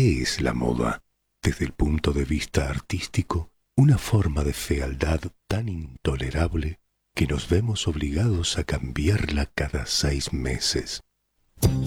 ¿Qué es la moda? Desde el punto de vista artístico, una forma de fealdad tan intolerable que nos vemos obligados a cambiarla cada 6 meses.